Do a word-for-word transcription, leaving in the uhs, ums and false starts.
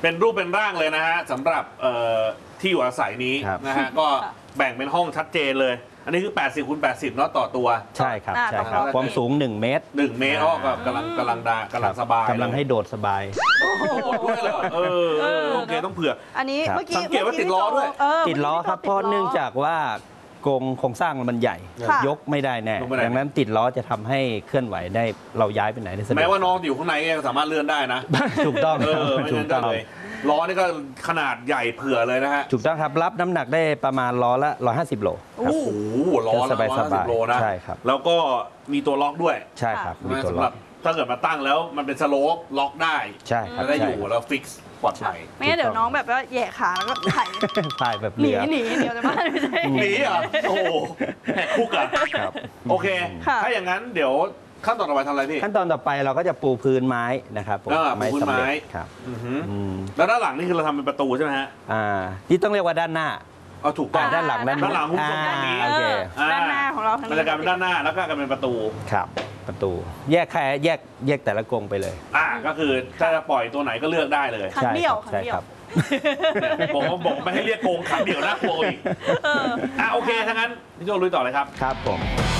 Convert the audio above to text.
เป็นรูปเป็นร่างเลยนะฮะสำหรับที่อยู่อาศัยนี้นะฮะก็แบ่งเป็นห้องชัดเจนเลยอันนี้คือแปดสิบคูณแปดสิบเนาะต่อตัวใช่ครับใช่ครับความสูงหนึ่งเมตรหนึ่งเมตรอ๋อกำลังกำลังดากำลังสบายกำลังให้โดดสบายโดดด้วยเหรอเออโอเคต้องเผื่ออันนี้เมื่อกี้สังเกตว่าติดล้อด้วยติดล้อครับเพราะเนื่องจากว่าโครงโครงสร้างมันใหญ่ยกไม่ได้แน่ดังนั้นติดล้อจะทำให้เคลื่อนไหวได้เราย้ายไปไหนได้สะดวกแม้ว่าน้องอยู่ข้างในยังสามารถเลื่อนได้นะถูกต้องถูกต้องเลยล้อนี่ก็ขนาดใหญ่เผื่อเลยนะฮะถูกต้องครับรับน้ำหนักได้ประมาณล้อละหนึ่งร้อยห้าสิบโลโอ้โหล้อละหนึ่งร้อยห้าสิบโลนะใช่ครับแล้วก็มีตัวล็อกด้วยใช่ครับมีตัวล็อกถ้าเกิดมาตั้งแล้วมันเป็นสโลปล็อกได้ใช่ครับได้อยู่แล้วฟิกซ์ปลอดภัยไม่งั้นเดี๋ยวน้องแบบว่าแย่ขาแล้วก็ถ่ายถ่ายแบบหนีหนีเดี๋ยวจะมาไม่ใช่หนีอ่ะโอ้แหกคุกอ่ะโอเคถ้าอย่างนั้นเดี๋ยวขั้นตอนต่อไปทำอะไรพี่ขั้นตอนต่อไปเราก็จะปูพื้นไม้นะครับผมไม้สำเร็จครับแล้วด้านหลังนี่คือเราทำเป็นประตูใช่ไหมฮะอ่าที่ต้องเรียกว่าด้านหน้าเอาถูกต้องด้านหลังด้านหลังหุ้มตรงนี้โอเคด้านหน้าของเราบรรยากาศเป็นด้านหน้าแล้วก็กลายเป็นประตูครับประตูแยกแค่แยกแยกแต่ละกรงไปเลยอ่าก็คือถ้าจะปล่อยตัวไหนก็เลือกได้เลยขันเดี่ยวใช่ครับผมบอกไม่ให้เรียกกรงขันเดี่ยวน่ากลัวอีกอ่าโอเคถ้างั้นพี่โจลุยต่อเลยครับครับผม